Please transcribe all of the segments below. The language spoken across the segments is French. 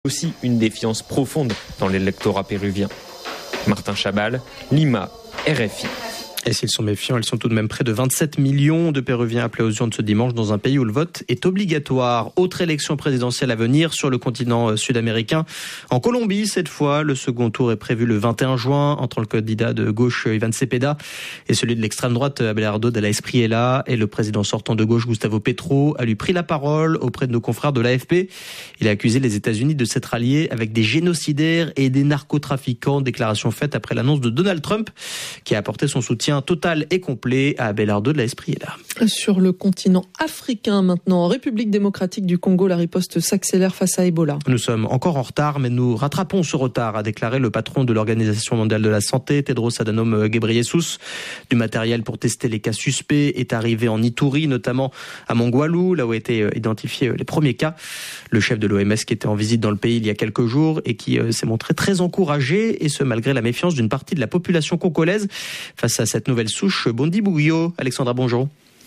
Aussi une défiance profonde dans l'électorat péruvien. Martin Chabal, Lima, RFI. Et s'ils sont méfiants, ils sont tout de même près de 27 millions de Péruviens appelés aux urnes ce dimanche dans un pays où le vote est obligatoire. Autre élection présidentielle à venir sur le continent sud-américain. En Colombie, cette fois, le second tour est prévu le 21 juin entre le candidat de gauche Iván Cepeda et celui de l'extrême droite Abelardo de la Espriella. Et le président sortant de gauche Gustavo Petro a lui pris la parole auprès de nos confrères de l'AFP. Il a accusé les États-Unis de s'être alliés avec des génocidaires et des narcotrafiquants. Déclaration faite après l'annonce de Donald Trump qui a apporté son soutien total et complet à Abelardo de la Espriella. Sur le continent africain maintenant, en République démocratique du Congo, la riposte s'accélère face à Ebola. Nous sommes encore en retard, mais nous rattrapons ce retard, a déclaré le patron de l'Organisation mondiale de la santé, Tedros Adhanom Ghebreyesus. Du matériel pour tester les cas suspects est arrivé en Ituri, notamment à Mongwalu, là où ont été identifiés les premiers cas. Le chef de l'OMS qui était en visite dans le pays il y a quelques jours et qui s'est montré très encouragé, et ce malgré la méfiance d'une partie de la population congolaise face à cette nouvelle souche Bondi Bouguyo. Alexandra, bonjour.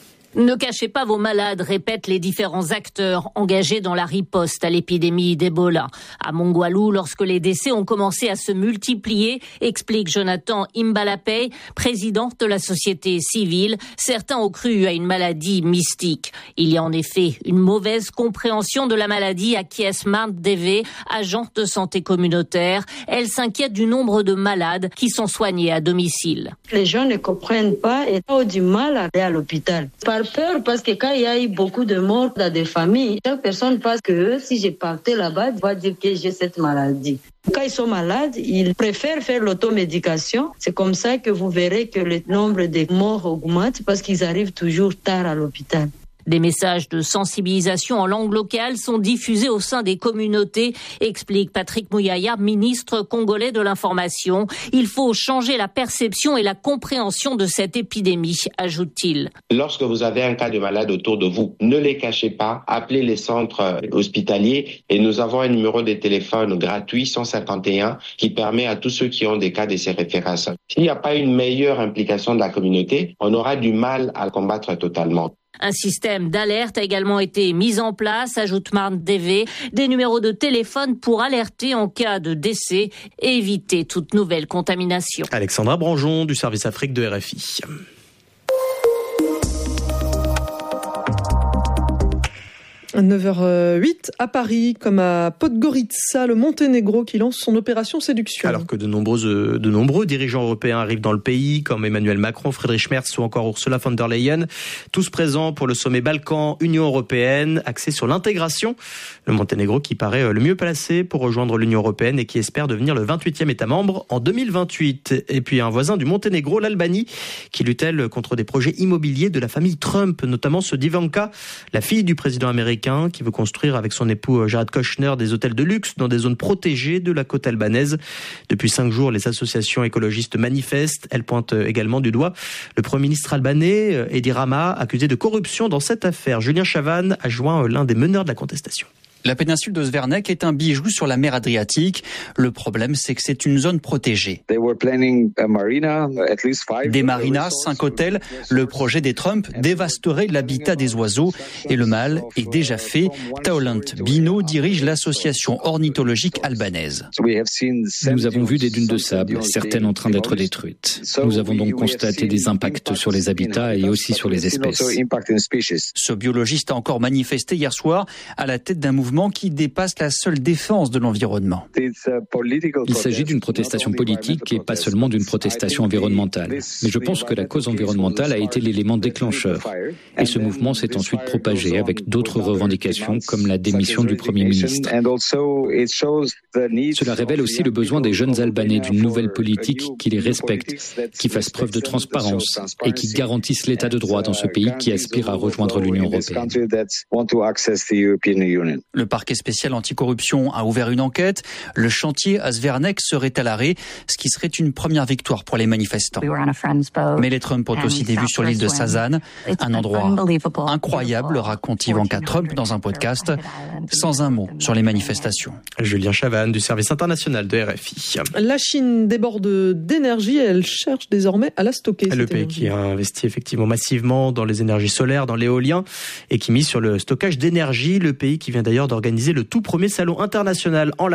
Ne cachez pas vos malades, répètent les différents acteurs engagés dans la riposte à l'épidémie d'Ebola. À Mongwalu, lorsque les décès ont commencé à se multiplier, explique Jonathan Imbalapay, président de la société civile, certains ont cru à une maladie mystique. Il y a en effet une mauvaise compréhension de la maladie, acquiesce Marthe Deve, agent de santé communautaire. Elle s'inquiète du nombre de malades qui sont soignés à domicile. Les gens ne comprennent pas et ont du mal à aller à l'hôpital. Peur parce que quand il y a eu beaucoup de morts dans des familles, chaque personne pense que si je partais là-bas, je vais dire que j'ai cette maladie. Quand ils sont malades, ils préfèrent faire l'automédication. C'est comme ça que vous verrez que le nombre de morts augmente parce qu'ils arrivent toujours tard à l'hôpital. Des messages de sensibilisation en langue locale sont diffusés au sein des communautés, explique Patrick Mouyaya, ministre congolais de l'information. Il faut changer la perception et la compréhension de cette épidémie, ajoute-t-il. Lorsque vous avez un cas de malade autour de vous, ne les cachez pas, appelez les centres hospitaliers et nous avons un numéro de téléphone gratuit 151 qui permet à tous ceux qui ont des cas de ces références. S'il n'y a pas une meilleure implication de la communauté, on aura du mal à le combattre totalement. Un système d'alerte a également été mis en place, ajoute Marthe Deve, des numéros de téléphone pour alerter en cas de décès et éviter toute nouvelle contamination. Alexandra Branjon du service Afrique de RFI. À 9h08 à Paris, comme à Podgorica, le Monténégro qui lance son opération séduction. Alors que de nombreux dirigeants européens arrivent dans le pays, comme Emmanuel Macron, Friedrich Merz ou encore Ursula von der Leyen, tous présents pour le sommet Balkan-Union européenne, axé sur l'intégration. Le Monténégro qui paraît le mieux placé pour rejoindre l'Union européenne et qui espère devenir le 28e État membre en 2028. Et puis un voisin du Monténégro, l'Albanie, qui lutte contre des projets immobiliers de la famille Trump, notamment ceux d'Ivanka, la fille du président américain, qui veut construire avec son époux Jared Kushner des hôtels de luxe dans des zones protégées de la côte albanaise. Depuis 5 jours, les associations écologistes manifestent. Elles pointent également du doigt le Premier ministre albanais, Edi Rama, accusé de corruption dans cette affaire. Julien Chavannes a joint l'un des meneurs de la contestation. La péninsule de Zvernek est un bijou sur la mer Adriatique. Le problème, c'est que c'est une zone protégée. Des marinas, 5 hôtels. Le projet des Trump dévasterait l'habitat des oiseaux. Et le mal est déjà fait. Taolant Bino dirige l'association ornithologique albanaise. Nous avons vu des dunes de sable, certaines en train d'être détruites. Nous avons donc constaté des impacts sur les habitats et aussi sur les espèces. Ce biologiste a encore manifesté hier soir à la tête d'un mouvement qui dépasse la seule défense de l'environnement. Il s'agit d'une protestation politique et pas seulement d'une protestation environnementale. Mais je pense que la cause environnementale a été l'élément déclencheur. Et ce mouvement s'est ensuite propagé avec d'autres revendications comme la démission du Premier ministre. Cela révèle aussi le besoin des jeunes Albanais d'une nouvelle politique qui les respecte, qui fasse preuve de transparence et qui garantisse l'état de droit dans ce pays qui aspire à rejoindre l'Union européenne. Le parquet spécial anticorruption a ouvert une enquête. Le chantier à Zvernek serait à l'arrêt, ce qui serait une première victoire pour les manifestants. Mais les Trump ont aussi des vues sur l'île de Sazan, un endroit incroyable, raconte Ivanka Trump dans un podcast, sans un mot sur les manifestations. Julien Chavannes du service international de RFI. La Chine déborde d'énergie et elle cherche désormais à la stocker. Le pays qui a investi effectivement massivement dans les énergies solaires, dans l'éolien et qui mise sur le stockage d'énergie. Le pays qui vient d'ailleurs d'ailleurs d'organiser le tout premier salon international en